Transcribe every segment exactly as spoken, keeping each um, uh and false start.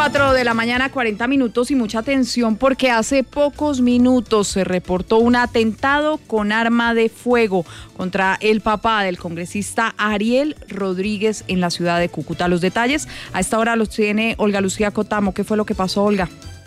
cuatro de la mañana, cuarenta minutos, y mucha atención porque hace pocos minutos se reportó un atentado con arma de fuego contra el papá del congresista Ariel Rodríguez en la ciudad de Cúcuta. Los detalles a esta hora los tiene Olga Lucía Cotamo. ¿Qué fue lo que pasó, Olga?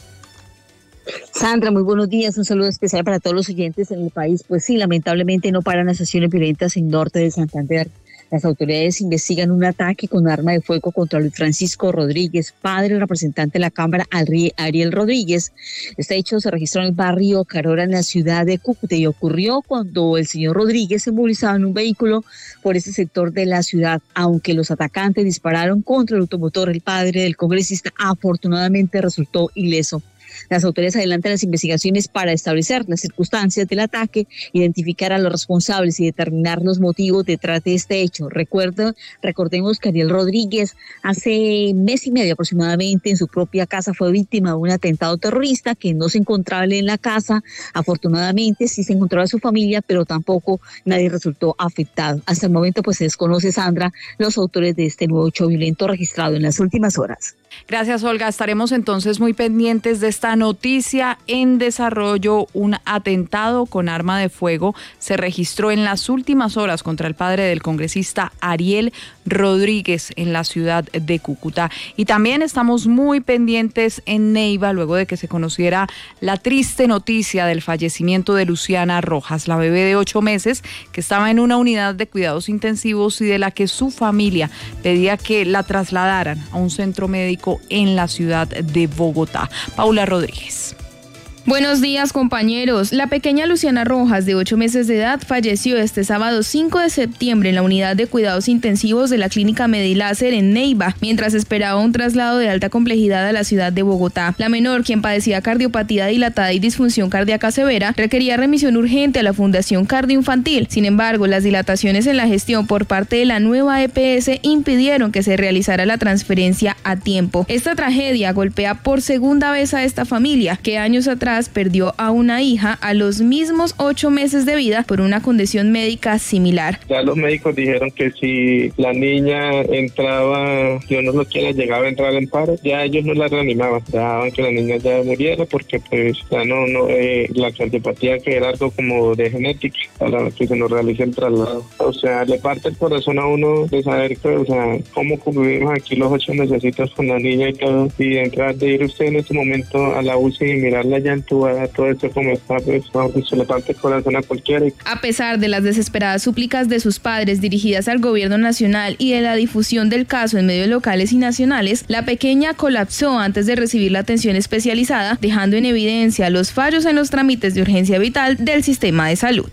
Sandra, muy buenos días. Un saludo especial para todos los oyentes en el país. Pues sí, lamentablemente no paran las acciones violentas en norte de Santander. Las autoridades investigan un ataque con arma de fuego contra Luis Francisco Rodríguez, padre del representante de la Cámara, Ariel Rodríguez. Este hecho se registró en el barrio Carora, en la ciudad de Cúcuta, y ocurrió cuando el señor Rodríguez se movilizaba en un vehículo por ese sector de la ciudad. Aunque los atacantes dispararon contra el automotor, el padre del congresista afortunadamente resultó ileso. Las autoridades adelantan las investigaciones para establecer las circunstancias del ataque, identificar a los responsables y determinar los motivos detrás de este hecho. Recuerda, recordemos que Ariel Rodríguez hace mes y medio aproximadamente en su propia casa fue víctima de un atentado terrorista, que no se encontraba en la casa. Afortunadamente sí se encontraba su familia, pero tampoco nadie resultó afectado. Hasta el momento pues se desconoce, Sandra, los autores de este nuevo hecho violento registrado en las últimas horas. Gracias, Olga. Estaremos entonces muy pendientes de esta noticia en desarrollo. Un atentado con arma de fuego se registró en las últimas horas contra el padre del congresista Ariel Rodríguez en la ciudad de Cúcuta. Y también estamos muy pendientes en Neiva, luego de que se conociera la triste noticia del fallecimiento de Luciana Rojas, la bebé de ocho meses que estaba en una unidad de cuidados intensivos y de la que su familia pedía que la trasladaran a un centro médico en la ciudad de Bogotá. Paula Rodríguez. Buenos días, compañeros. La pequeña Luciana Rojas, de ocho meses de edad, falleció este sábado cinco de septiembre en la unidad de cuidados intensivos de la clínica Mediláser en Neiva, mientras esperaba un traslado de alta complejidad a la ciudad de Bogotá. La menor, quien padecía cardiopatía dilatada y disfunción cardíaca severa, requería remisión urgente a la Fundación Cardioinfantil. Sin embargo, las dilataciones en la gestión por parte de la nueva E P S impidieron que se realizara la transferencia a tiempo. Esta tragedia golpea por segunda vez a esta familia, que años atrás perdió a una hija a los mismos ocho meses de vida por una condición médica similar. Ya los médicos dijeron que si la niña entraba, Dios no lo quiera, llegaba a entrar en paro, ya ellos no la reanimaban, dejaban que la niña ya muriera porque pues ya no, no eh, la cardiopatía, que era algo como de genética, para que se nos realice el traslado. O sea, le parte el corazón a uno de saber que, o sea, cómo convivimos aquí los ocho mesecitos con la niña y todo, y entrar de ir usted en este momento a la U C I y mirarla ya en todo esto como está, pues se le parte el corazón a cualquiera. A pesar de las desesperadas súplicas de sus padres dirigidas al gobierno nacional y de la difusión del caso en medios locales y nacionales, la pequeña colapsó antes de recibir la atención especializada, dejando en evidencia los fallos en los trámites de urgencia vital del sistema de salud.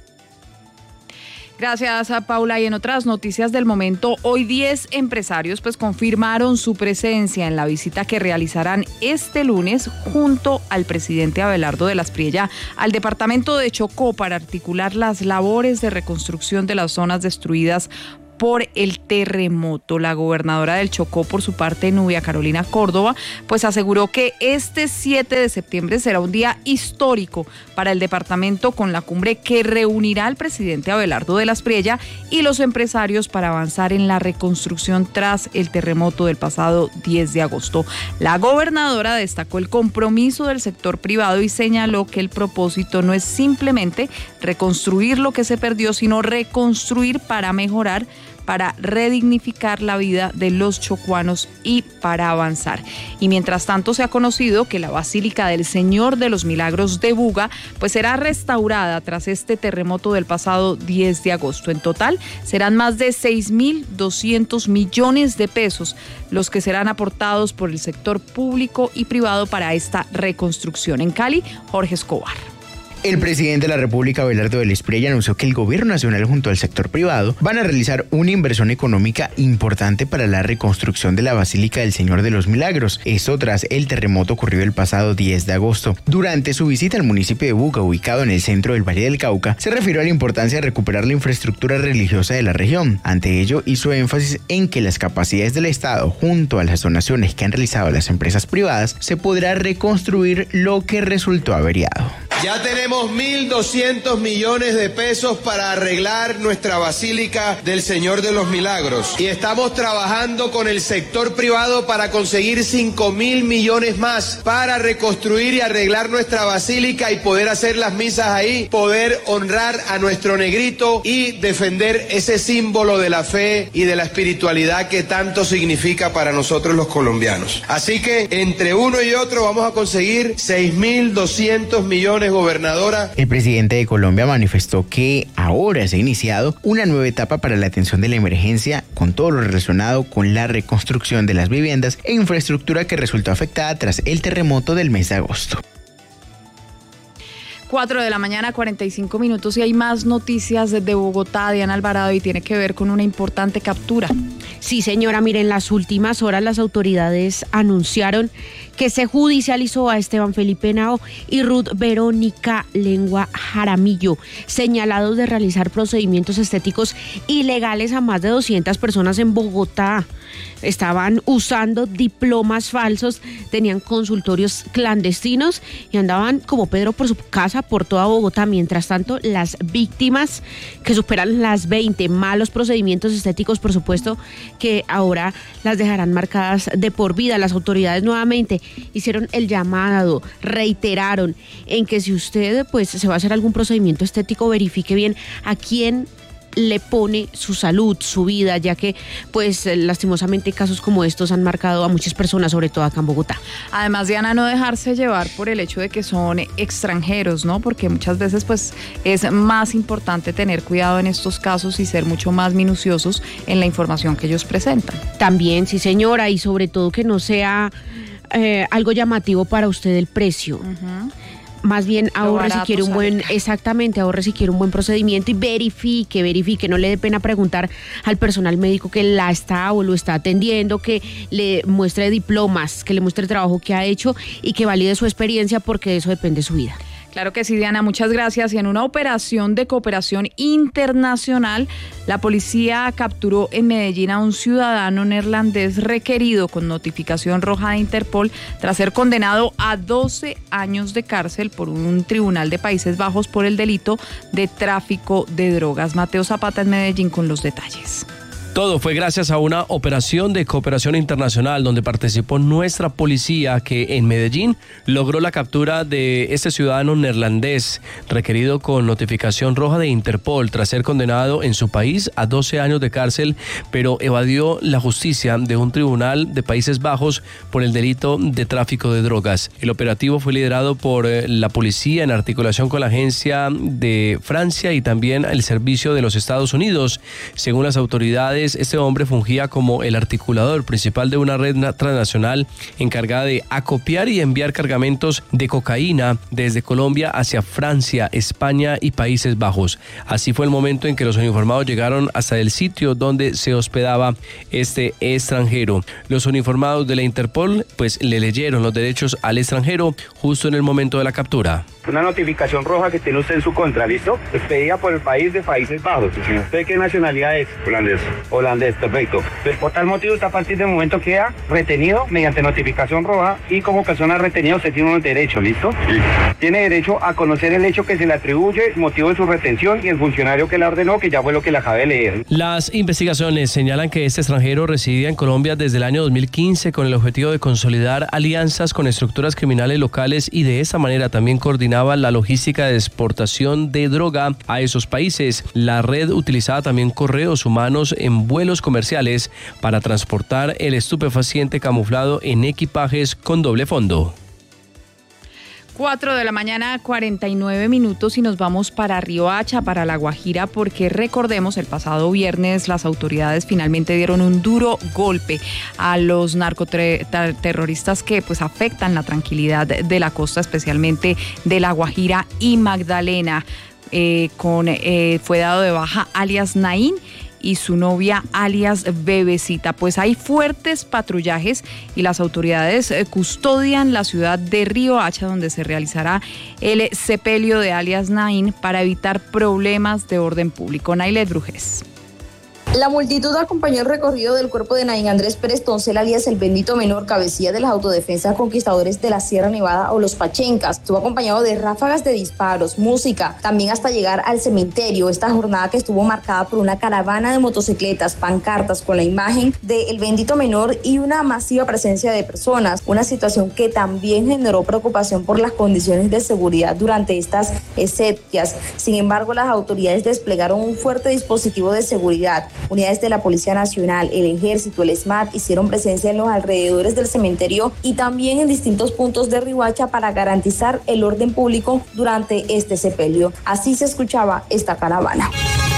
Gracias a Paula. Y en otras noticias del momento, hoy diez empresarios pues confirmaron su presencia en la visita que realizarán este lunes junto al presidente Abelardo de la Espriella al departamento de Chocó para articular las labores de reconstrucción de las zonas destruidas por el terremoto. La gobernadora del Chocó, por su parte, Nubia Carolina Córdoba, pues aseguró que este siete de septiembre será un día histórico para el departamento, con la cumbre que reunirá al presidente Abelardo de la Espriella y los empresarios para avanzar en la reconstrucción tras el terremoto del pasado diez de agosto. La gobernadora destacó el compromiso del sector privado y señaló que el propósito no es simplemente reconstruir lo que se perdió, sino reconstruir para mejorar, para redignificar la vida de los chocuanos y para avanzar. Y mientras tanto se ha conocido que la Basílica del Señor de los Milagros de Buga pues será restaurada tras este terremoto del pasado diez de agosto. En total serán más de seis mil doscientos millones de pesos los que serán aportados por el sector público y privado para esta reconstrucción. En Cali, Jorge Escobar. El presidente de la República, Abelardo de la Espriella, anunció que el gobierno nacional junto al sector privado van a realizar una inversión económica importante para la reconstrucción de la Basílica del Señor de los Milagros. Esto tras el terremoto ocurrido el pasado diez de agosto. Durante su visita al municipio de Buga, ubicado en el centro del Valle del Cauca, se refirió a la importancia de recuperar la infraestructura religiosa de la región. Ante ello, hizo énfasis en que las capacidades del Estado, junto a las donaciones que han realizado las empresas privadas, se podrá reconstruir lo que resultó averiado. Ya tenemos mil doscientos millones de pesos para arreglar nuestra Basílica del Señor de los Milagros. Y estamos trabajando con el sector privado para conseguir cinco mil millones más para reconstruir y arreglar nuestra Basílica y poder hacer las misas ahí, poder honrar a nuestro negrito y defender ese símbolo de la fe y de la espiritualidad que tanto significa para nosotros los colombianos. Así que entre uno y otro vamos a conseguir seis mil doscientos millones, gobernadora. El presidente de Colombia manifestó que ahora se ha iniciado una nueva etapa para la atención de la emergencia con todo lo relacionado con la reconstrucción de las viviendas e infraestructura que resultó afectada tras el terremoto del mes de agosto. cuatro de la mañana, cuarenta y cinco minutos, y hay más noticias desde Bogotá, Diana Alvarado, y tiene que ver con una importante captura. Sí, señora, miren, en las últimas horas las autoridades anunciaron que se judicializó a Esteban Felipe Henao y Ruth Verónica Lengua Jaramillo, señalados de realizar procedimientos estéticos ilegales a más de doscientas personas en Bogotá. Estaban usando diplomas falsos, tenían consultorios clandestinos y andaban como Pedro por su casa por toda Bogotá. Mientras tanto, las víctimas, que superan las veinte, malos procedimientos estéticos, por supuesto, que ahora las dejarán marcadas de por vida. Las autoridades nuevamente hicieron el llamado, reiteraron en que si usted pues se va a hacer algún procedimiento estético, verifique bien a quién le pone su salud, su vida, ya que pues lastimosamente casos como estos han marcado a muchas personas, sobre todo acá en Bogotá. Además, Diana, no dejarse llevar por el hecho de que son extranjeros, ¿no? Porque muchas veces pues es más importante tener cuidado en estos casos y ser mucho más minuciosos en la información que ellos presentan. También, sí, señora, y sobre todo que no sea eh, algo llamativo para usted el precio. Uh-huh. Más bien ahorre si quiere un buen, exactamente, ahorre si quiere un buen procedimiento y verifique, verifique, no le dé pena preguntar al personal médico que la está o lo está atendiendo, que le muestre diplomas, que le muestre el trabajo que ha hecho y que valide su experiencia, porque de eso depende su vida. Claro que sí, Diana, muchas gracias. Y en una operación de cooperación internacional, la policía capturó en Medellín a un ciudadano neerlandés requerido con notificación roja de Interpol tras ser condenado a doce años de cárcel por un tribunal de Países Bajos por el delito de tráfico de drogas. Mateo Zapata en Medellín con los detalles. Todo fue gracias a una operación de cooperación internacional donde participó nuestra policía, que en Medellín logró la captura de este ciudadano neerlandés requerido con notificación roja de Interpol tras ser condenado en su país a doce años de cárcel, pero evadió la justicia de un tribunal de Países Bajos por el delito de tráfico de drogas. El operativo fue liderado por la policía en articulación con la agencia de Francia y también el servicio de los Estados Unidos. Según las autoridades, este hombre fungía como el articulador principal de una red transnacional encargada de acopiar y enviar cargamentos de cocaína desde Colombia hacia Francia, España y Países Bajos. Así fue el momento en que los uniformados llegaron hasta el sitio donde se hospedaba este extranjero. Los uniformados de la Interpol pues le leyeron los derechos al extranjero justo en el momento de la captura. Una notificación roja que tiene usted en su contra, ¿listo? Expedida por el país de Países Bajos. ¿Usted qué nacionalidad es? Holandés. Holandés, perfecto. Pues por tal motivo, usted a partir del momento queda retenido mediante notificación roja y como persona retenida usted tiene unos derechos, ¿listo? Sí. Tiene derecho a conocer el hecho que se le atribuye, el motivo de su retención y el funcionario que la ordenó, que ya fue lo que le acabé de leer. Las investigaciones señalan que este extranjero residía en Colombia desde el año dos mil quince con el objetivo de consolidar alianzas con estructuras criminales locales y de esa manera también coordinar la logística de exportación de droga a esos países. La red utilizaba también correos humanos en vuelos comerciales para transportar el estupefaciente camuflado en equipajes con doble fondo. cuatro de la mañana, cuarenta y nueve minutos, y nos vamos para Riohacha, para La Guajira, porque recordemos, el pasado viernes las autoridades finalmente dieron un duro golpe a los narcoterroristas que pues afectan la tranquilidad de la costa, especialmente de La Guajira y Magdalena. Eh, con, eh, fue dado de baja alias Naín y su novia alias Bebecita. Pues hay fuertes patrullajes y las autoridades custodian la ciudad de Riohacha, donde se realizará el sepelio de alias Naín para evitar problemas de orden público. Nailet Brujes. La multitud acompañó el recorrido del cuerpo de Naín Andrés Pérez Toncel, alias el Bendito Menor, cabecilla de las autodefensas conquistadores de la Sierra Nevada o los Pachencas. Estuvo acompañado de ráfagas de disparos, música, también hasta llegar al cementerio. Esta jornada que estuvo marcada por una caravana de motocicletas, pancartas con la imagen del Bendito Menor y una masiva presencia de personas. Una situación que también generó preocupación por las condiciones de seguridad durante estas exequias. Sin embargo, las autoridades desplegaron un fuerte dispositivo de seguridad. Unidades de la Policía Nacional, el Ejército, el SMAT hicieron presencia en los alrededores del cementerio y también en distintos puntos de Riohacha para garantizar el orden público durante este sepelio. Así se escuchaba esta caravana.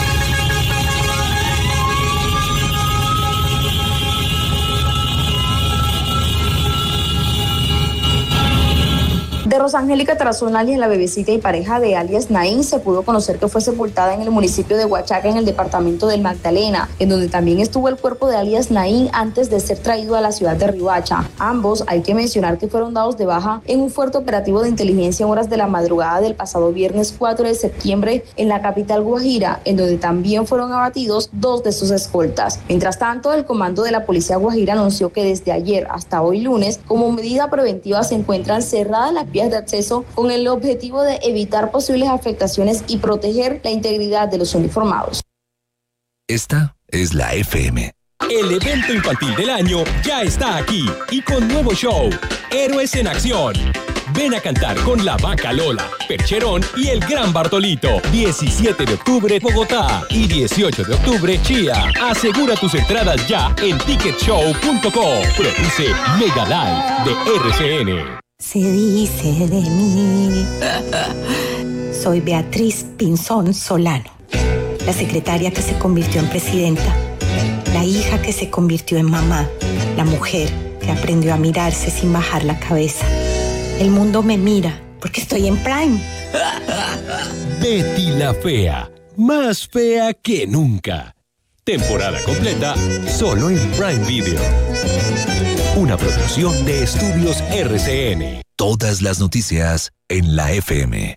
De Rosangélica Tarazona, alias la bebecita y pareja de alias Naín, se pudo conocer que fue sepultada en el municipio de Huachaca, en el departamento del Magdalena, en donde también estuvo el cuerpo de alias Naín antes de ser traído a la ciudad de Riohacha. Ambos, hay que mencionar que fueron dados de baja en un fuerte operativo de inteligencia en horas de la madrugada del pasado viernes cuatro de septiembre en la capital Guajira, en donde también fueron abatidos dos de sus escoltas. Mientras tanto, el comando de la policía Guajira anunció que desde ayer hasta hoy lunes, como medida preventiva, se encuentran cerradas las vías de acceso con el objetivo de evitar posibles afectaciones y proteger la integridad de los uniformados. Esta es la F M. El evento infantil del año ya está aquí y con nuevo show, Héroes en Acción. Ven a cantar con la Vaca Lola, Percherón y el Gran Bartolito. diecisiete de octubre, Bogotá y dieciocho de octubre, Chía. Asegura tus entradas ya en ticket show punto com. Produce Mega Live de R C N. Se dice de mí, soy Beatriz Pinzón Solano, la secretaria que se convirtió en presidenta, la hija que se convirtió en mamá, la mujer que aprendió a mirarse sin bajar la cabeza. El mundo me mira porque estoy en Prime. Betty la Fea, más fea que nunca. Temporada completa solo en Prime Video. Una producción de Estudios R C N. Todas las noticias en la F M.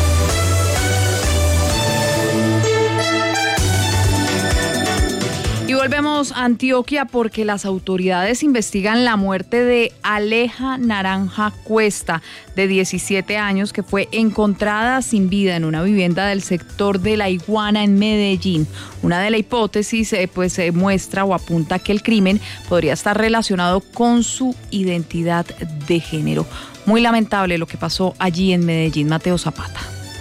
Y volvemos a Antioquia porque las autoridades investigan la muerte de Aleja Naranja Cuesta, de diecisiete años, que fue encontrada sin vida en una vivienda del sector de La Iguana en Medellín. Una de las hipótesis eh, pues eh, muestra o apunta que el crimen podría estar relacionado con su identidad de género. Muy lamentable lo que pasó allí en Medellín. Mateo Zapata.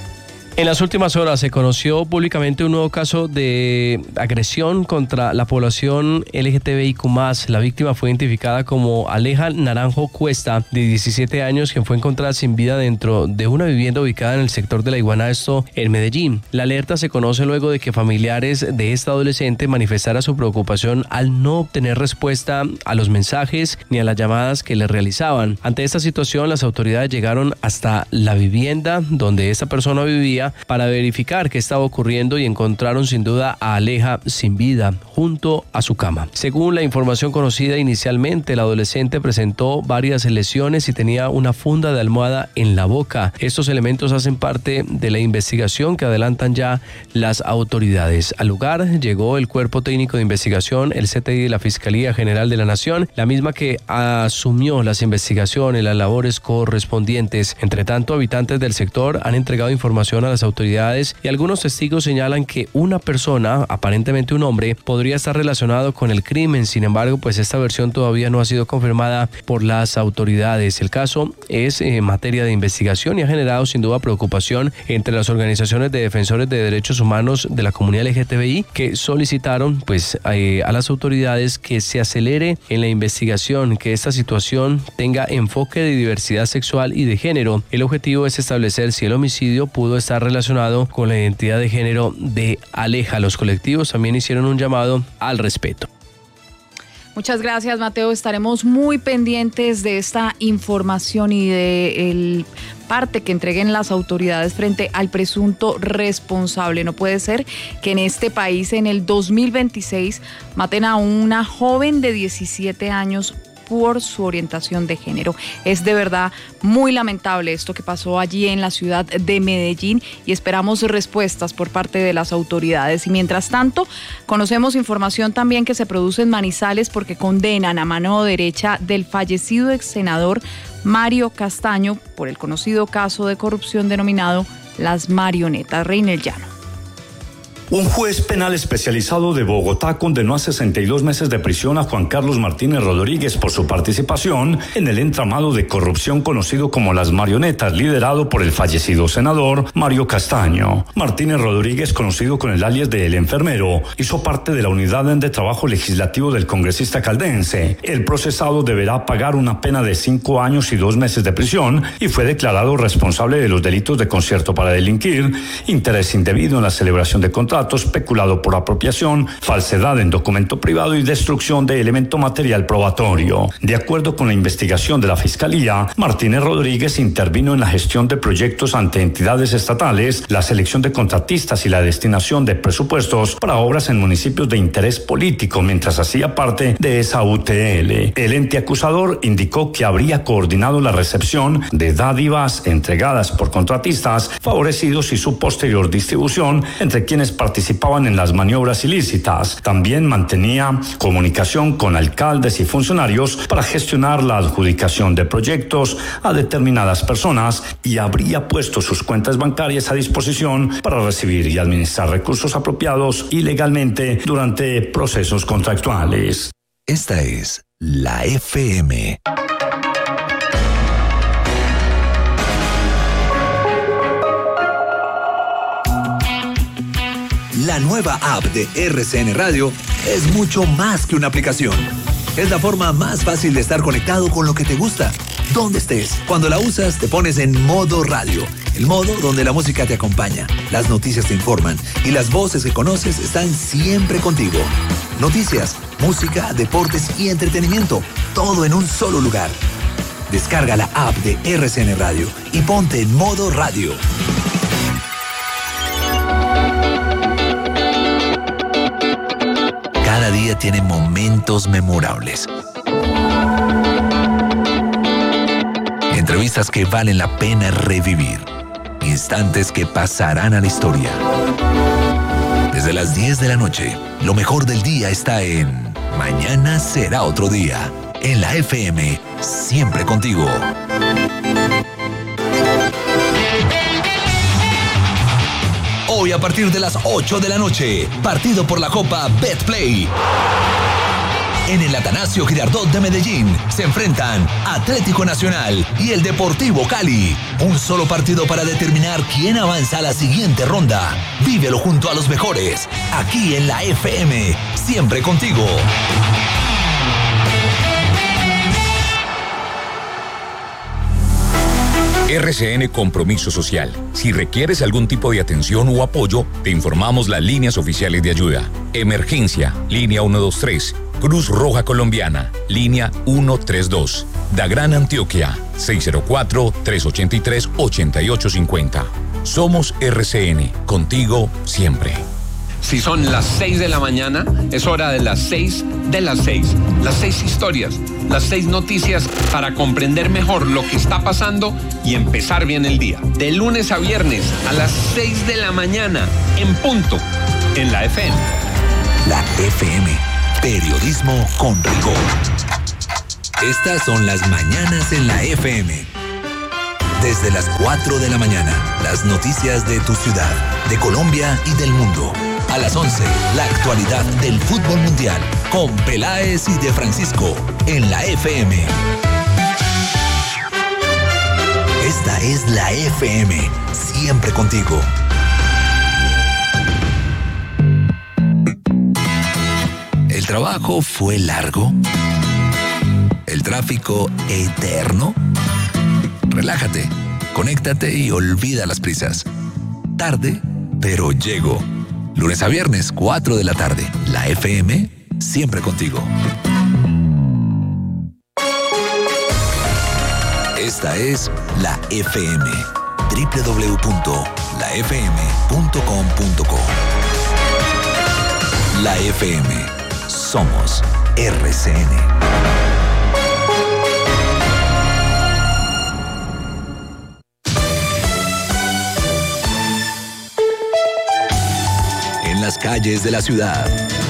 En las últimas horas se conoció públicamente un nuevo caso de agresión contra la población L G T B I Q más. La víctima fue identificada como Aleja Naranjo Cuesta, de diecisiete años, quien fue encontrada sin vida dentro de una vivienda ubicada en el sector de La Iguana, esto en Medellín. La alerta se conoce luego de que familiares de esta adolescente manifestaran su preocupación al no obtener respuesta a los mensajes ni a las llamadas que le realizaban. Ante esta situación, las autoridades llegaron hasta la vivienda donde esta persona vivía para verificar qué estaba ocurriendo y encontraron sin duda a Aleja sin vida junto a su cama. Según la información conocida inicialmente, la adolescente presentó varias lesiones y tenía una funda de almohada en la boca. Estos elementos hacen parte de la investigación que adelantan ya las autoridades. Al lugar llegó el Cuerpo Técnico de Investigación, el C T I de la Fiscalía General de la Nación, la misma que asumió las investigaciones, las labores correspondientes. Entre tanto, habitantes del sector han entregado información a las autoridades y algunos testigos señalan que una persona, aparentemente un hombre, podría estar relacionado con el crimen. Sin embargo, pues esta versión todavía no ha sido confirmada por las autoridades. El caso es eh, materia de investigación y ha generado sin duda preocupación entre las organizaciones de defensores de derechos humanos de la comunidad L G T B I, que solicitaron pues eh, a las autoridades que se acelere en la investigación, que esta situación tenga enfoque de diversidad sexual y de género. El objetivo es establecer si el homicidio pudo estar relacionado con la identidad de género de Aleja. Los colectivos también hicieron un llamado al respeto. Muchas gracias, Mateo. Estaremos muy pendientes de esta información y de el parte que entreguen las autoridades frente al presunto responsable. No puede ser que en este país en el dos mil veintiséis maten a una joven de diecisiete años por su orientación de género. Es de verdad muy lamentable esto que pasó allí en la ciudad de Medellín y esperamos respuestas por parte de las autoridades. Y mientras tanto, conocemos información también que se produce en Manizales porque condenan a mano derecha del fallecido ex senador Mario Castaño por el conocido caso de corrupción denominado Las Marionetas. Reynel Llano. Un juez penal especializado de Bogotá condenó a sesenta y dos meses de prisión a Juan Carlos Martínez Rodríguez por su participación en el entramado de corrupción conocido como Las Marionetas, liderado por el fallecido senador Mario Castaño. Martínez Rodríguez, conocido con el alias de El Enfermero, hizo parte de la unidad de trabajo legislativo del congresista caldense. El procesado deberá pagar una pena de cinco años y dos meses de prisión y fue declarado responsable de los delitos de concierto para delinquir, interés indebido en la celebración de contratos, peculado por apropiación, falsedad en documento privado y destrucción de elemento material probatorio. De acuerdo con la investigación de la Fiscalía, Martínez Rodríguez intervino en la gestión de proyectos ante entidades estatales, la selección de contratistas y la destinación de presupuestos para obras en municipios de interés político mientras hacía parte de esa U T L. El ente acusador indicó que habría coordinado la recepción de dádivas entregadas por contratistas favorecidos y su posterior distribución entre quienes participaron participaban en las maniobras ilícitas. También mantenía comunicación con alcaldes y funcionarios para gestionar la adjudicación de proyectos a determinadas personas y habría puesto sus cuentas bancarias a disposición para recibir y administrar recursos apropiados ilegalmente durante procesos contractuales. Esta es la F M. La nueva app de R C N Radio es mucho más que una aplicación. Es la forma más fácil de estar conectado con lo que te gusta, donde estés. Cuando la usas, te pones en modo radio, el modo donde la música te acompaña, las noticias te informan y las voces que conoces están siempre contigo. Noticias, música, deportes y entretenimiento, todo en un solo lugar. Descarga la app de R C N Radio y ponte en modo radio. Cada día tiene momentos memorables. Entrevistas que valen la pena revivir. Instantes que pasarán a la historia. Desde las diez de la noche, lo mejor del día está en Mañana será otro día. En la F M, siempre contigo. Hoy a partir de las ocho de la noche, partido por la Copa Betplay. En el Atanasio Girardot de Medellín se enfrentan Atlético Nacional y el Deportivo Cali. Un solo partido para determinar quién avanza a la siguiente ronda. Vívelo junto a los mejores, aquí en la F M, siempre contigo. R C N Compromiso Social. Si requieres algún tipo de atención o apoyo, te informamos las líneas oficiales de ayuda. Emergencia, línea uno dos tres. Cruz Roja Colombiana, línea uno tres dos. Da Gran Antioquia, seis cero cuatro, tres ocho tres, ocho ocho cinco cero. Somos R C N, contigo siempre. Si son las seis de la mañana, es hora de las seis de las seis. Las seis historias, las seis noticias para comprender mejor lo que está pasando y empezar bien el día. De lunes a viernes a las seis de la mañana, en punto, en la F M. La F M, periodismo con rigor. Estas son las mañanas en la F M. Desde las cuatro de la mañana, las noticias de tu ciudad, de Colombia y del mundo. A las once, la actualidad del fútbol mundial, con Peláez y De Francisco, en la F M. Esta es la F M, siempre contigo. ¿El trabajo fue largo? ¿El tráfico eterno? Relájate, conéctate y olvida las prisas. Tarde, pero llego. Lunes a viernes, cuatro de la tarde. La F M, siempre contigo. Esta es la F M. doble u doble u doble u punto la f m punto com punto co. La F M. Somos R C N. calles de la ciudad.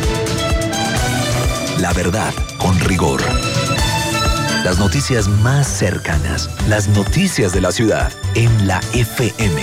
La verdad con rigor. Las noticias más cercanas, las noticias de la ciudad en la F M.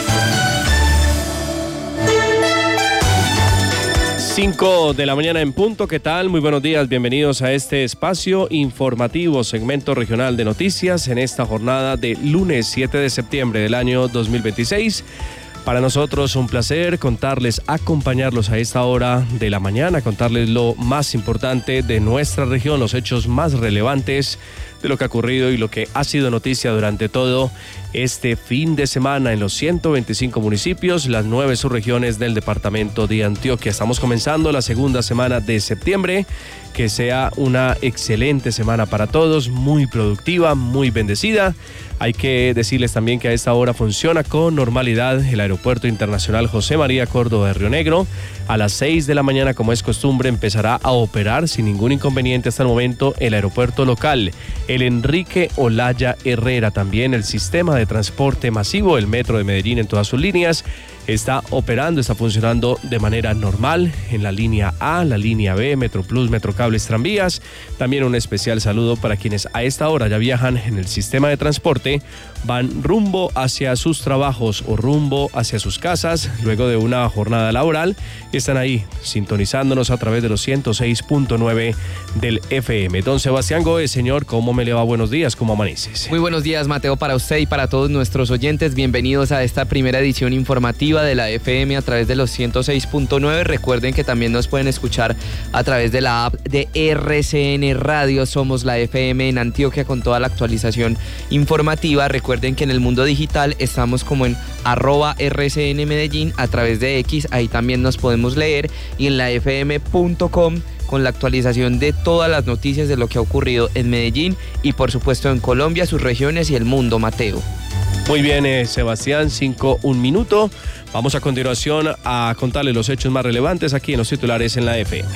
cinco de la mañana en punto, ¿qué tal? Muy buenos días, bienvenidos a este espacio informativo, segmento regional de noticias en esta jornada de lunes siete de septiembre del año dos mil veintiséis. Para nosotros un placer contarles, acompañarlos a esta hora de la mañana, contarles lo más importante de nuestra región, los hechos más relevantes de lo que ha ocurrido y lo que ha sido noticia durante todo este fin de semana en los ciento veinticinco municipios, las nueve subregiones del departamento de Antioquia. Estamos comenzando la segunda semana de septiembre. Que sea una excelente semana para todos, muy productiva, muy bendecida. Hay que decirles también que a esta hora funciona con normalidad el Aeropuerto Internacional José María Córdoba de Río Negro. A las seis de la mañana, como es costumbre, empezará a operar sin ningún inconveniente hasta el momento el aeropuerto local, el Enrique Olaya Herrera. También el sistema de transporte masivo, el Metro de Medellín en todas sus líneas, está operando, está funcionando de manera normal en la línea A, la línea B, Metroplus, Metrocables, Tranvías. También un especial saludo para quienes a esta hora ya viajan en el sistema de transporte, van rumbo hacia sus trabajos o rumbo hacia sus casas luego de una jornada laboral y están ahí sintonizándonos a través de los ciento seis punto nueve del F M. Don Sebastián Góez, señor, ¿cómo me le va? Buenos días, ¿cómo amaneces? Muy buenos días, Mateo, para usted y para todos nuestros oyentes. Bienvenidos a esta primera edición informativa de la F M a través de los ciento seis punto nueve. Recuerden que también nos pueden escuchar a través de la app de R C N Radio. Somos la F M en Antioquia con toda la actualización informativa. Recuerden que en el mundo digital estamos como en arroba R C N Medellín a través de X. Ahí también nos podemos leer y en la f m punto com con la actualización de todas las noticias de lo que ha ocurrido en Medellín y por supuesto en Colombia, sus regiones y el mundo, Mateo. Muy bien, eh, Sebastián, cinco, un minuto. Vamos a continuación a contarles los hechos más relevantes aquí en los titulares en la F M.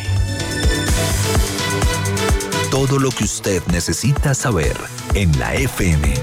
Todo lo que usted necesita saber en la F M.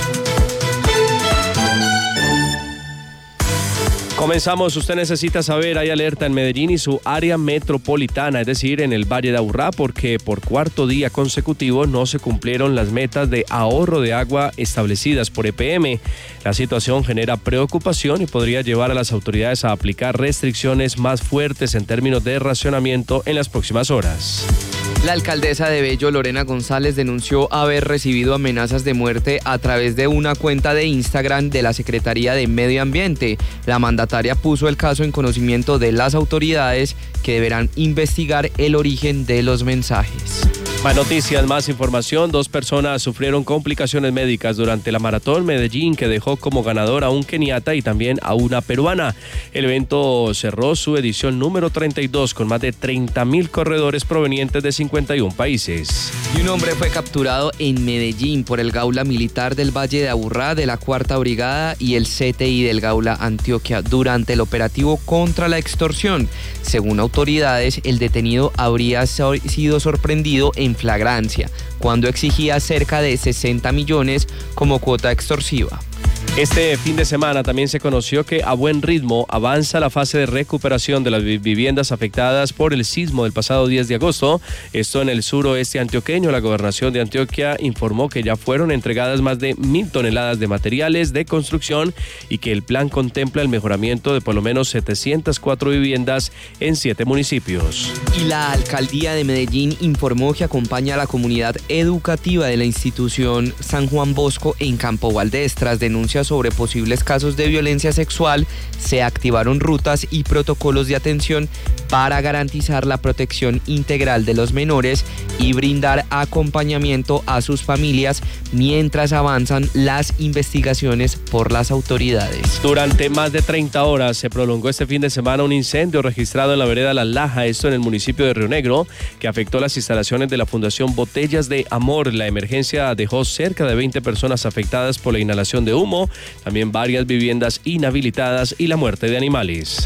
Comenzamos, usted necesita saber, hay alerta en Medellín y su área metropolitana, es decir, en el Valle de Aburrá, porque por cuarto día consecutivo no se cumplieron las metas de ahorro de agua establecidas por E P M. La situación genera preocupación y podría llevar a las autoridades a aplicar restricciones más fuertes en términos de racionamiento en las próximas horas. La alcaldesa de Bello, Lorena González, denunció haber recibido amenazas de muerte a través de una cuenta de Instagram de la Secretaría de Medio Ambiente. La mandataria puso el caso en conocimiento de las autoridades que deberán investigar el origen de los mensajes. Más noticias, más información. Dos personas sufrieron complicaciones médicas durante la Maratón Medellín, que dejó como ganador a un keniata y también a una peruana. El evento cerró su edición número treinta y dos con más de treinta mil corredores provenientes de cincuenta y un países. Y un hombre fue capturado en Medellín por el Gaula Militar del Valle de Aburrá de la Cuarta Brigada y el C T I del Gaula Antioquia durante el operativo contra la extorsión. Según autoridades, el detenido habría sido sorprendido en flagrancia cuando exigía cerca de sesenta millones como cuota extorsiva. Este fin de semana también se conoció que a buen ritmo avanza la fase de recuperación de las viviendas afectadas por el sismo del pasado diez de agosto. Esto en el suroeste antioqueño. La gobernación de Antioquia informó que ya fueron entregadas más de mil toneladas de materiales de construcción y que el plan contempla el mejoramiento de por lo menos setecientas cuatro viviendas en siete municipios. Y la alcaldía de Medellín informó que acompaña a la comunidad educativa de la institución San Juan Bosco en Campo Valdés tras denuncias sobre posibles casos de violencia sexual. Se activaron rutas y protocolos de atención para garantizar la protección integral de los menores y brindar acompañamiento a sus familias mientras avanzan las investigaciones por las autoridades. Durante más de treinta horas se prolongó este fin de semana un incendio registrado en la vereda La Laja, esto en el municipio de Río Negro, que afectó las instalaciones de la Fundación Botellas de Amor. La emergencia dejó cerca de veinte personas afectadas por la inhalación de humo, también varias viviendas inhabilitadas y la muerte de animales.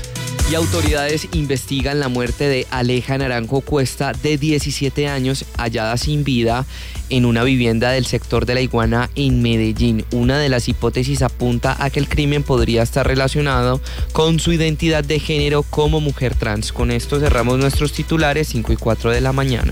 Y autoridades investigan la muerte de Aleja Naranjo Cuesta, de diecisiete años, hallada sin vida en una vivienda del sector de La Iguana en Medellín. Una de las hipótesis apunta a que el crimen podría estar relacionado con su identidad de género como mujer trans. Con esto cerramos nuestros titulares, cinco y cuatro de la mañana.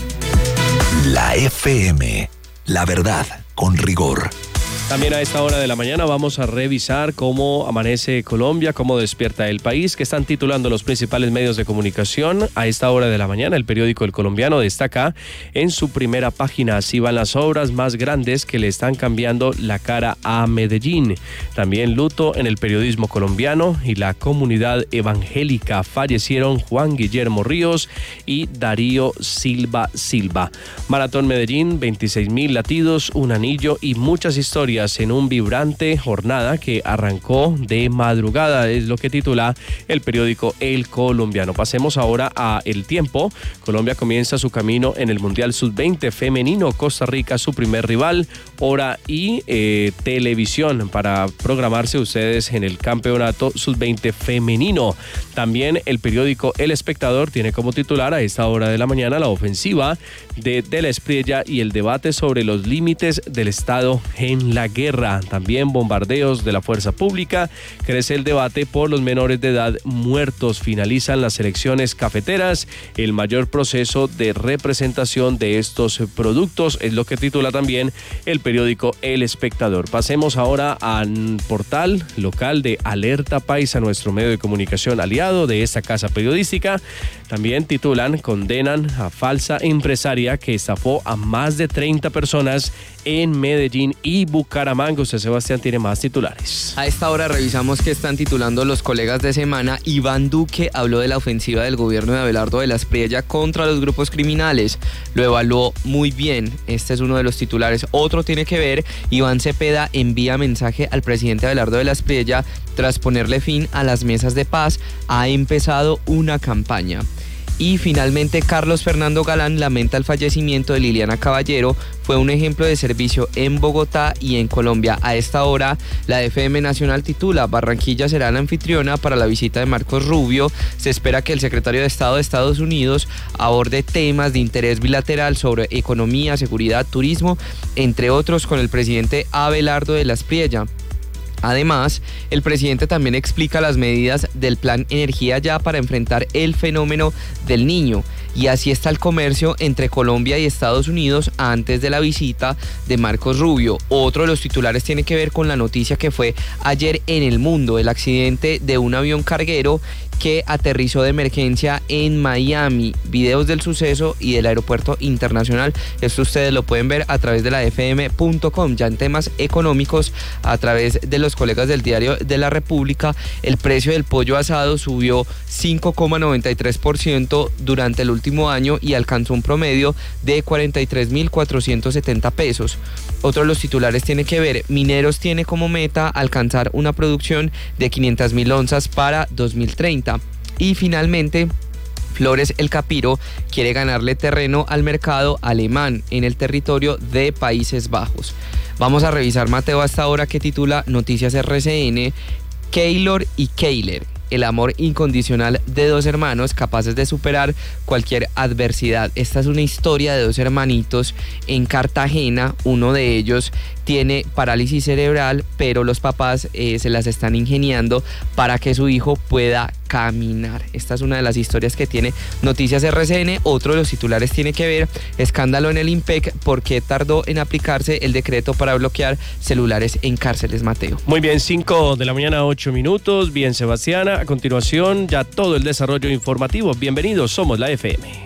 La F M, la verdad con rigor. También a esta hora de la mañana vamos a revisar cómo amanece Colombia, cómo despierta el país, que están titulando los principales medios de comunicación. A esta hora de la mañana, el periódico El Colombiano destaca en su primera página: así van las obras más grandes que le están cambiando la cara a Medellín. También luto en el periodismo colombiano y la comunidad evangélica. Fallecieron Juan Guillermo Ríos y Darío Silva Silva. Maratón Medellín, veintiséis mil latidos, un anillo y muchas historias en un vibrante jornada que arrancó de madrugada, es lo que titula el periódico El Colombiano. Pasemos ahora a El Tiempo. Colombia comienza su camino en el Mundial sub veinte femenino. Costa Rica su primer rival. Hora y eh, televisión para programarse ustedes en el campeonato sub veinte femenino. También el periódico El Espectador tiene como titular a esta hora de la mañana: la ofensiva de De la Espriella y el debate sobre los límites del Estado en la guerra. También bombardeos de la fuerza pública. Crece el debate por los menores de edad muertos. Finalizan las elecciones cafeteras. El mayor proceso de representación de estos productos, es lo que titula también el periódico El Espectador. Pasemos ahora al portal local de Alerta Paisa, nuestro medio de comunicación aliado de esta casa periodística. También titulan: condenan a falsa empresaria que estafó a más de treinta personas en Medellín y Bucaramanga. Usted, Sebastián, tiene más titulares. A esta hora revisamos qué están titulando los colegas de semana. Iván Duque habló de la ofensiva del gobierno de Abelardo de la Espriella contra los grupos criminales. Lo evaluó muy bien. Este es uno de los titulares. Otro tiene que ver: Iván Cepeda envía mensaje al presidente Abelardo de la Espriella tras ponerle fin a las mesas de paz. Ha empezado una campaña. Y finalmente, Carlos Fernando Galán lamenta el fallecimiento de Liliana Caballero. Fue un ejemplo de servicio en Bogotá y en Colombia. A esta hora, la F M Nacional titula: Barranquilla será la anfitriona para la visita de Marcos Rubio. Se espera que el secretario de Estado de Estados Unidos aborde temas de interés bilateral sobre economía, seguridad, turismo, entre otros, con el presidente Abelardo de la Espriella. Además, el presidente también explica las medidas del Plan Energía Ya para enfrentar el fenómeno del Niño. Y así está el comercio entre Colombia y Estados Unidos antes de la visita de Marcos Rubio. Otro de los titulares tiene que ver con la noticia que fue ayer en El Mundo: el accidente de un avión carguero que aterrizó de emergencia en Miami. Videos del suceso y del aeropuerto internacional. Esto ustedes lo pueden ver a través de la f m punto com. Ya en temas económicos, a través de los colegas del Diario de la República, el precio del pollo asado subió cinco coma noventa y tres por ciento durante el último año y alcanzó un promedio de cuarenta y tres mil cuatrocientos setenta pesos. Otro de los titulares tiene que ver: Mineros tiene como meta alcanzar una producción de quinientas mil onzas para dos mil treinta. Y finalmente, Flores El Capiro quiere ganarle terreno al mercado alemán en el territorio de Países Bajos. Vamos a revisar, Mateo, hasta ahora, que titula Noticias R C N: Keylor y Keyler, el amor incondicional de dos hermanos capaces de superar cualquier adversidad. Esta es una historia de dos hermanitos en Cartagena. Uno de ellos tiene parálisis cerebral, pero los papás eh, se las están ingeniando para que su hijo pueda caminar. Esta es una de las historias que tiene Noticias R C N. Otro de los titulares tiene que ver: escándalo en el IMPEC, porque tardó en aplicarse el decreto para bloquear celulares en cárceles, Mateo. Muy bien, cinco de la mañana, ocho minutos. Bien, Sebastiana, a continuación ya todo el desarrollo informativo. Bienvenidos, somos la F M.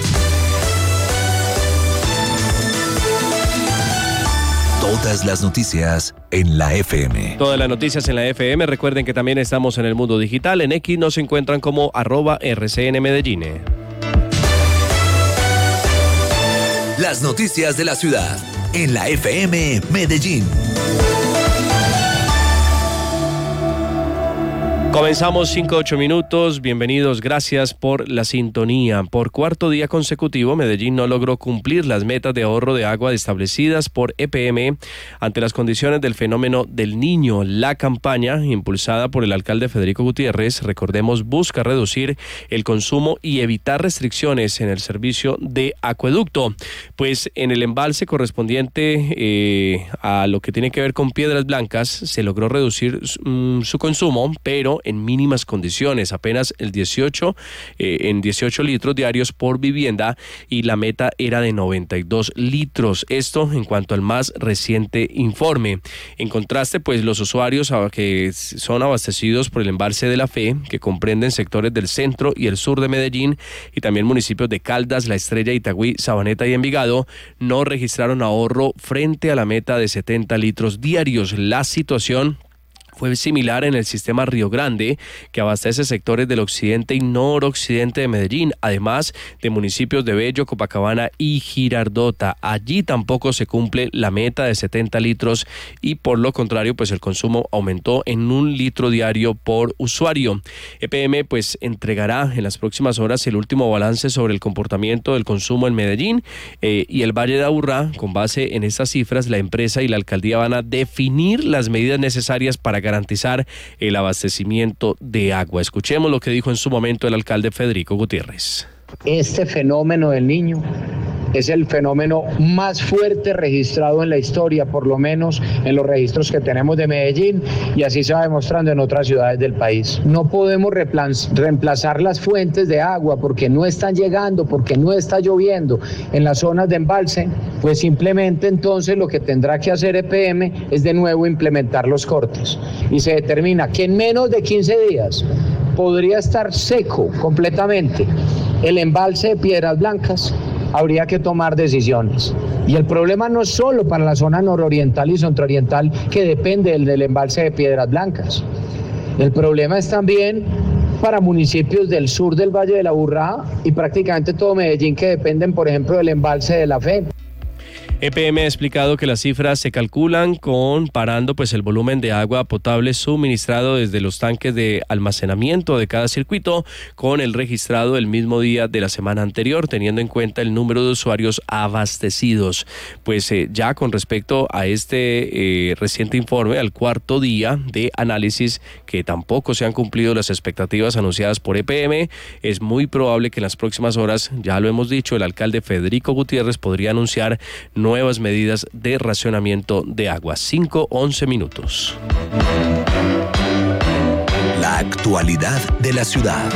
Todas las noticias en la F M. Todas las noticias en la F M. Recuerden que también estamos en el mundo digital. En X nos encuentran como arroba R C N Medellín. Las noticias de la ciudad en la F M Medellín. Comenzamos cinco ocho minutos, bienvenidos, gracias por la sintonía. Por cuarto día consecutivo, Medellín no logró cumplir las metas de ahorro de agua establecidas por E P M ante las condiciones del fenómeno del Niño. La campaña, impulsada por el alcalde Federico Gutiérrez, recordemos, busca reducir el consumo y evitar restricciones en el servicio de acueducto. Pues en el embalse correspondiente eh, a lo que tiene que ver con Piedras Blancas, se logró reducir um, su consumo, pero en mínimas condiciones, apenas el dieciocho, eh, en dieciocho litros diarios por vivienda, y la meta era de noventa y dos litros. Esto en cuanto al más reciente informe. En contraste, pues los usuarios que son abastecidos por el embalse de la Fe, que comprenden sectores del centro y el sur de Medellín y también municipios de Caldas, La Estrella, Itagüí, Sabaneta y Envigado, no registraron ahorro frente a la meta de setenta litros diarios. La situación fue similar en el sistema Río Grande, que abastece sectores del occidente y noroccidente de Medellín, además de municipios de Bello, Copacabana y Girardota. Allí tampoco se cumple la meta de setenta litros y por lo contrario, pues el consumo aumentó en un litro diario por usuario. E P M pues entregará en las próximas horas el último balance sobre el comportamiento del consumo en Medellín eh, y el Valle de Aburrá. Con base en estas cifras, la empresa y la alcaldía van a definir las medidas necesarias para garantizar el abastecimiento de agua. Escuchemos lo que dijo en su momento el alcalde Federico Gutiérrez. Este fenómeno del Niño es el fenómeno más fuerte registrado en la historia, por lo menos en los registros que tenemos de Medellín, y así se va demostrando en otras ciudades del país. No podemos reemplazar las fuentes de agua porque no están llegando, porque no está lloviendo en las zonas de embalse, pues simplemente entonces lo que tendrá que hacer E P M es de nuevo implementar los cortes. Y se determina que en menos de quince días podría estar seco completamente el embalse de Piedras Blancas. Habría que tomar decisiones. Y el problema no es solo para la zona nororiental y centrooriental, que depende del, del embalse de Piedras Blancas. El problema es también para municipios del sur del Valle de la Aburrá y prácticamente todo Medellín, que dependen, por ejemplo, del embalse de la Fe. E P M ha explicado que las cifras se calculan comparando pues el volumen de agua potable suministrado desde los tanques de almacenamiento de cada circuito con el registrado el mismo día de la semana anterior, teniendo en cuenta el número de usuarios abastecidos. Pues eh, ya con respecto a este eh, reciente informe, al cuarto día de análisis, que tampoco se han cumplido las expectativas anunciadas por E P M, es muy probable que en las próximas horas, ya lo hemos dicho, el alcalde Federico Gutiérrez podría anunciar nuevas medidas de racionamiento de agua. cinco once minutos. La actualidad de la ciudad.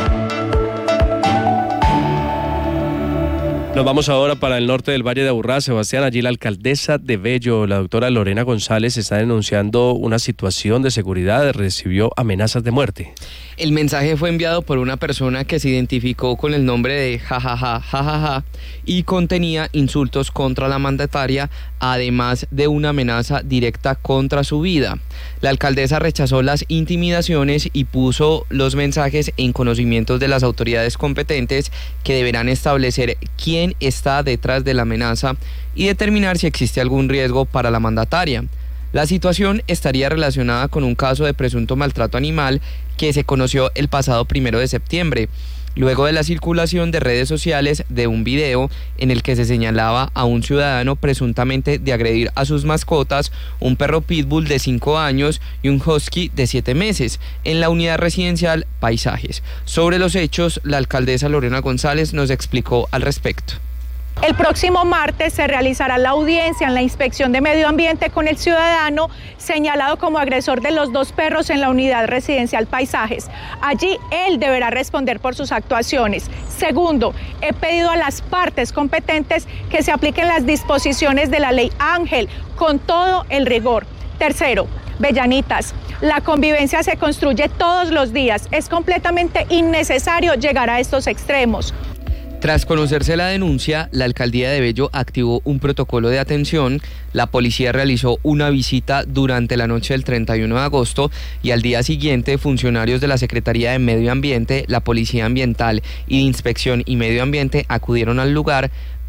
Nos vamos ahora para el norte del Valle de Aburrá, Sebastián. Allí la alcaldesa de Bello, la doctora Lorena González, está denunciando una situación de seguridad. Recibió amenazas de muerte. El mensaje fue enviado por una persona que se identificó con el nombre de jajaja, jajaja, y contenía insultos contra la mandataria, además de una amenaza directa contra su vida. La alcaldesa rechazó las intimidaciones y puso los mensajes en conocimiento de las autoridades competentes, que deberán establecer quién está detrás de la amenaza y determinar si existe algún riesgo para la mandataria. La situación estaría relacionada con un caso de presunto maltrato animal que se conoció el pasado primero de septiembre, luego de la circulación de redes sociales de un video en el que se señalaba a un ciudadano presuntamente de agredir a sus mascotas, un perro pitbull de cinco años y un husky de siete meses, en la unidad residencial Paisajes. Sobre los hechos, la alcaldesa Lorena González nos explicó al respecto. El próximo martes se realizará la audiencia en la Inspección de Medio Ambiente con el ciudadano señalado como agresor de los dos perros en la unidad residencial Paisajes. Allí él deberá responder por sus actuaciones. Segundo, he pedido a las partes competentes que se apliquen las disposiciones de la ley Ángel con todo el rigor. Tercero, Bellanitas, la convivencia se construye todos los días. Es completamente innecesario llegar a estos extremos. Tras conocerse la denuncia, la alcaldía de Bello activó un protocolo de atención. La policía realizó una visita durante la noche del treinta y uno de agosto y al día siguiente funcionarios de la Secretaría de Medio Ambiente, la Policía Ambiental y de Inspección y Medio Ambiente acudieron al lugar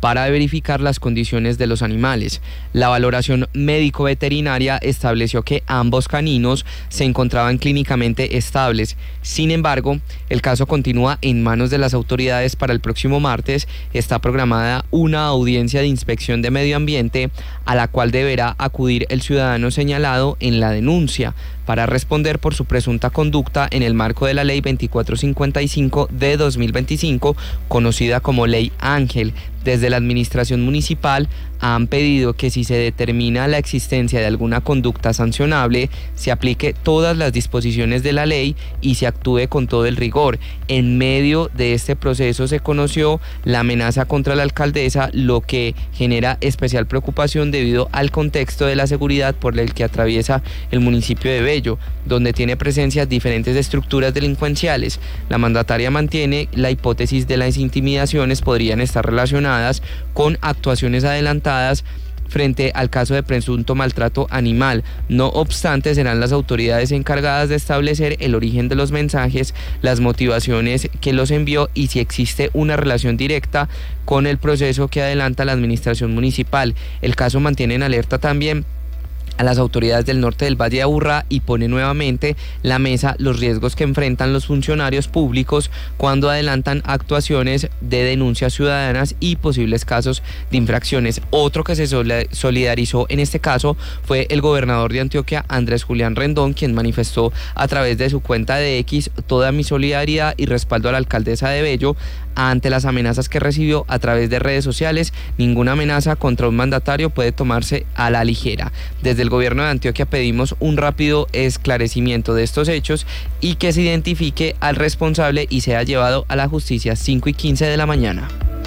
para verificar las condiciones de los animales. La valoración médico-veterinaria estableció que ambos caninos se encontraban clínicamente estables. Sin embargo, el caso continúa en manos de las autoridades. Para el próximo martes está programada una audiencia de inspección de medio ambiente a la cual deberá acudir el ciudadano señalado en la denuncia para responder por su presunta conducta en el marco de la Ley veinticuatro cincuenta y cinco de dos mil veinticinco, conocida como Ley Ángel. Desde la administración municipal han pedido que si se determina la existencia de alguna conducta sancionable, se aplique todas las disposiciones de la ley y se actúe con todo el rigor. En medio de este proceso se conoció la amenaza contra la alcaldesa, lo que genera especial preocupación debido al contexto de la seguridad por el que atraviesa el municipio de Bello, donde tiene presencia diferentes estructuras delincuenciales. La mandataria mantiene la hipótesis de las intimidaciones podrían estar relacionadas con actuaciones adelantadas frente al caso de presunto maltrato animal. No obstante, serán las autoridades encargadas de establecer el origen de los mensajes, las motivaciones que los envió y si existe una relación directa con el proceso que adelanta la administración municipal. El caso mantiene en alerta también a las autoridades del norte del Valle de Aburrá y pone nuevamente la mesa los riesgos que enfrentan los funcionarios públicos cuando adelantan actuaciones de denuncias ciudadanas y posibles casos de infracciones. Otro que se solidarizó en este caso fue el gobernador de Antioquia, Andrés Julián Rendón, quien manifestó a través de su cuenta de X toda mi solidaridad y respaldo a la alcaldesa de Bello ante las amenazas que recibió a través de redes sociales. Ninguna amenaza contra un mandatario puede tomarse a la ligera. Desde el gobierno de Antioquia pedimos un rápido esclarecimiento de estos hechos y que se identifique al responsable y sea llevado a la justicia. Cinco y quince de la mañana.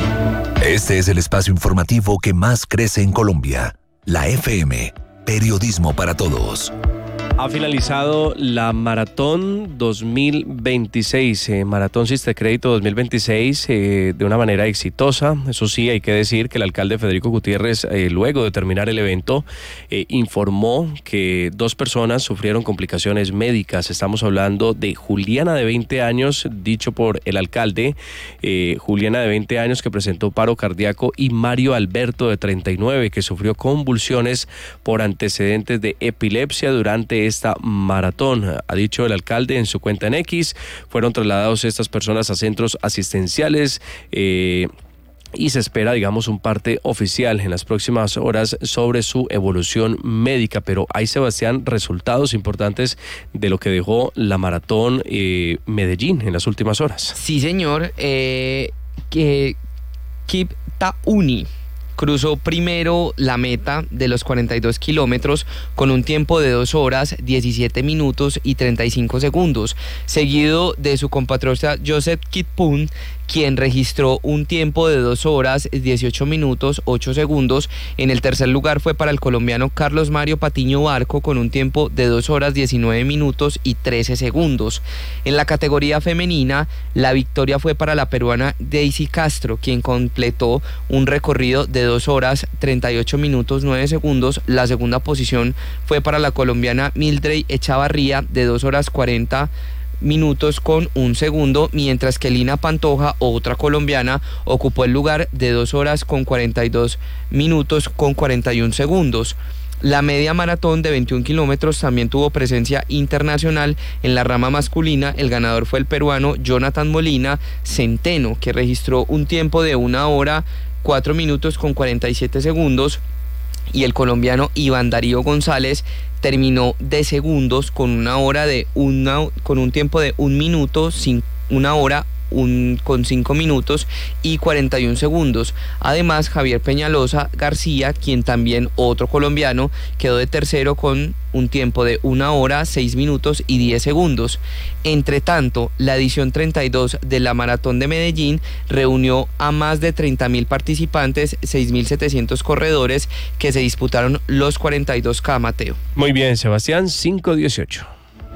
Este es el espacio informativo que más crece en Colombia. La F M, periodismo para todos. Ha finalizado la Maratón dos mil veintiséis, eh, Maratón Sistecrédito dos mil veintiséis, eh, de una manera exitosa. Eso sí, hay que decir que el alcalde Federico Gutiérrez, eh, luego de terminar el evento, eh, informó que dos personas sufrieron complicaciones médicas. Estamos hablando de Juliana, de veinte años, dicho por el alcalde, eh, Juliana de veinte años que presentó paro cardíaco, y Mario Alberto de treinta y nueve que sufrió convulsiones por antecedentes de epilepsia durante esta maratón. Ha dicho el alcalde en su cuenta en X, fueron trasladados estas personas a centros asistenciales eh, y se espera, digamos, un parte oficial en las próximas horas sobre su evolución médica. Pero hay, Sebastián, resultados importantes de lo que dejó la maratón eh, Medellín en las últimas horas. Sí, señor. Eh, que Kip Tauni cruzó primero la meta de los cuarenta y dos kilómetros con un tiempo de dos horas, diecisiete minutos y treinta y cinco segundos, seguido de su compatriota Joseph Kitpun, quien registró un tiempo de dos horas, dieciocho minutos, ocho segundos. En el tercer lugar fue para el colombiano Carlos Mario Patiño Barco con un tiempo de dos horas, diecinueve minutos y trece segundos. En la categoría femenina, la victoria fue para la peruana Daisy Castro, quien completó un recorrido de dos horas, treinta y ocho minutos, nueve segundos. La segunda posición fue para la colombiana Mildred Echavarría de dos horas, cuarenta minutos con un segundo, mientras que Lina Pantoja, otra colombiana, ocupó el lugar de dos horas con cuarenta y dos minutos con cuarenta y un segundos. La media maratón de veintiún kilómetros también tuvo presencia internacional. En la rama masculina, el ganador fue el peruano Jonathan Molina Centeno, que registró un tiempo de una hora, cuatro minutos con cuarenta y siete segundos, y el colombiano Iván Darío González terminó de segundos con una hora de una con un tiempo de un minuto, sin una hora un, con cinco minutos y cuarenta y un segundos. Además, Javier Peñalosa García, quien también otro colombiano, quedó de tercero con un tiempo de una hora, seis minutos y diez segundos. Entre tanto, la edición treinta y dos de la Maratón de Medellín reunió a más de treinta mil participantes, seis mil setecientos corredores que se disputaron los cuarenta y dos K, Mateo. Muy bien, Sebastián, cinco dieciocho.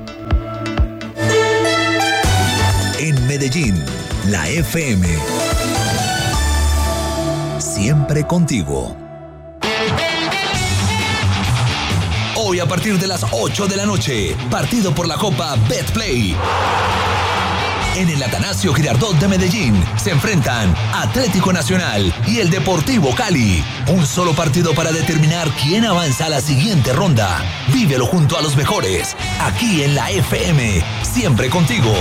En Medellín, la F M. Siempre contigo. Hoy a partir de las ocho de la noche, partido por la Copa Betplay. En el Atanasio Girardot de Medellín se enfrentan Atlético Nacional y el Deportivo Cali. Un solo partido para determinar quién avanza a la siguiente ronda. Vívelo junto a los mejores, aquí en la F M, siempre contigo.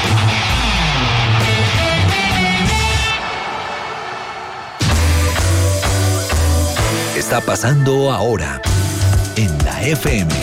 Está pasando ahora en la F M.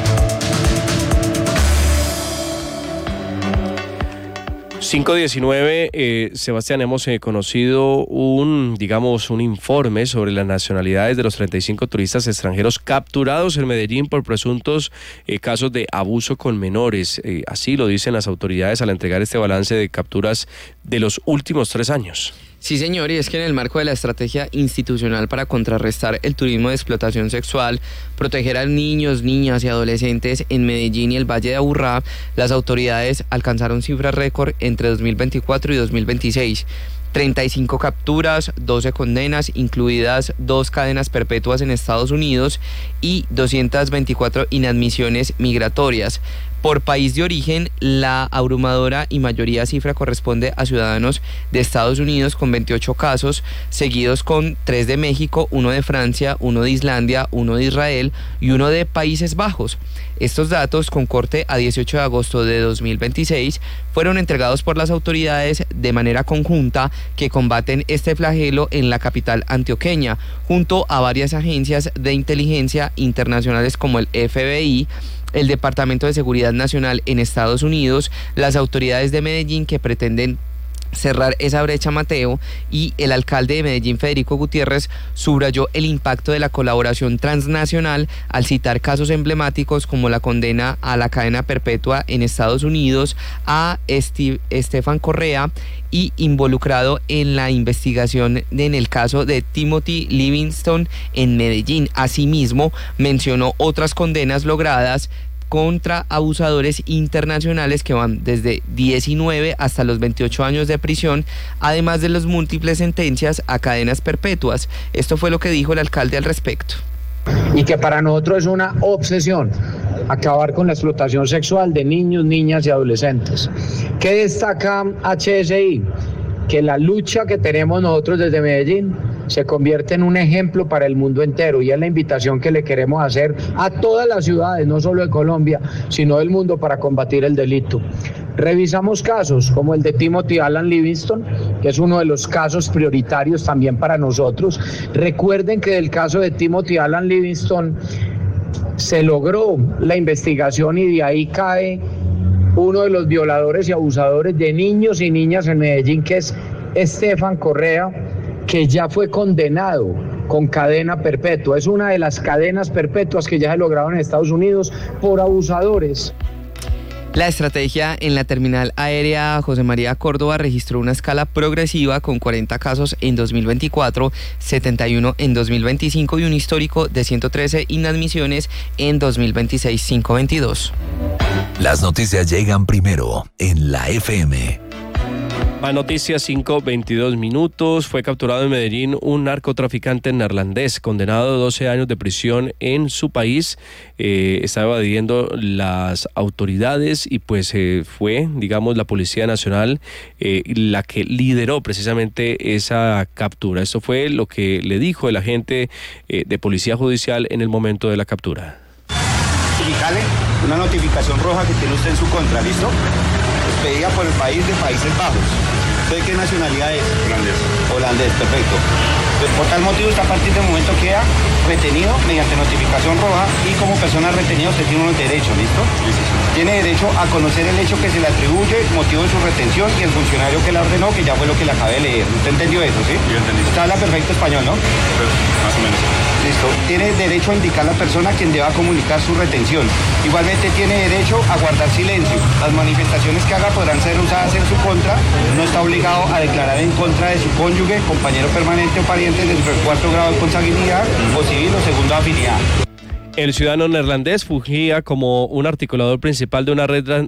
cinco diecinueve, eh, Sebastián, hemos eh, conocido un, digamos, un informe sobre las nacionalidades de los treinta y cinco turistas extranjeros capturados en Medellín por presuntos eh, casos de abuso con menores. Eh, así lo dicen las autoridades al entregar este balance de capturas de los últimos tres años. Sí, señor, y es que en el marco de la estrategia institucional para contrarrestar el turismo de explotación sexual, proteger a niños, niñas y adolescentes en Medellín y el Valle de Aburrá, las autoridades alcanzaron cifras récord entre dos mil veinticuatro y dos mil veintiséis. treinta y cinco capturas, doce condenas, incluidas dos cadenas perpetuas en Estados Unidos y doscientas veinticuatro inadmisiones migratorias. Por país de origen, la abrumadora y mayoría cifra corresponde a ciudadanos de Estados Unidos con veintiocho casos, seguidos con tres de México, uno de Francia, uno de Islandia, uno de Israel y uno de Países Bajos. Estos datos, con corte a dieciocho de agosto de dos mil veintiséis, fueron entregados por las autoridades de manera conjunta que combaten este flagelo en la capital antioqueña, junto a varias agencias de inteligencia internacionales como el F B I, el Departamento de Seguridad Nacional en Estados Unidos, las autoridades de Medellín que pretenden cerrar esa brecha, Mateo, y el alcalde de Medellín, Federico Gutiérrez, subrayó el impacto de la colaboración transnacional al citar casos emblemáticos como la condena a la cadena perpetua en Estados Unidos a Steve, Estefan Correa y involucrado en la investigación en el caso de Timothy Livingston en Medellín. Asimismo, mencionó otras condenas logradas contra abusadores internacionales que van desde diecinueve hasta los veintiocho años de prisión, además de las múltiples sentencias a cadenas perpetuas. Esto fue lo que dijo el alcalde al respecto. Y que para nosotros es una obsesión acabar con la explotación sexual de niños, niñas y adolescentes. ¿Qué destaca H S I? Que la lucha que tenemos nosotros desde Medellín se convierte en un ejemplo para el mundo entero, y es la invitación que le queremos hacer a todas las ciudades, no solo de Colombia, sino del mundo, para combatir el delito. Revisamos casos como el de Timothy Alan Livingston, que es uno de los casos prioritarios también para nosotros. Recuerden que del caso de Timothy Alan Livingston se logró la investigación y de ahí cae uno de los violadores y abusadores de niños y niñas en Medellín, que es Estefan Correa, que ya fue condenado con cadena perpetua. Es una de las cadenas perpetuas que ya se lograron en Estados Unidos por abusadores. La estrategia en la terminal aérea José María Córdoba registró una escala progresiva con cuarenta casos en dos mil veinticuatro, setenta y uno en dos mil veinticinco y un histórico de ciento trece inadmisiones en dos mil veintiséis, quinientos veintidós. Las noticias llegan primero en la F M. Más noticias, cinco veintidós minutos. Fue capturado en Medellín un narcotraficante neerlandés condenado a doce años de prisión en su país. Eh, estaba evadiendo las autoridades y pues eh, fue, digamos, la Policía Nacional eh, la que lideró precisamente esa captura. Esto fue lo que le dijo el agente eh, de Policía Judicial en el momento de la captura. Indicale una notificación roja que tiene usted en su contra, ¿listo? Expedida por el país de Países Bajos. ¿Usted de qué nacionalidad es? Holandés. Holandés, perfecto. Pues por tal motivo, esta parte de momento queda retenido mediante notificación roja y como persona retenida usted tiene unos derechos, ¿listo? Sí, sí, sí. Tiene derecho a conocer el hecho que se le atribuye, motivo de su retención y el funcionario que la ordenó, que ya fue lo que le acabé de leer. ¿Usted entendió eso, sí? Yo entendí. Usted habla perfecto español, ¿no? Pues, más o menos. Listo. Tiene derecho a indicar a la persona a quien deba comunicar su retención. Igualmente tiene derecho a guardar silencio. Las manifestaciones que haga podrán ser usadas en su contra. No está obligado a declarar en contra de su cónyuge, compañero permanente o pariente de su cuarto grado de consanguinidad o civil o segunda afinidad. El ciudadano neerlandés fungía como un articulador principal de una red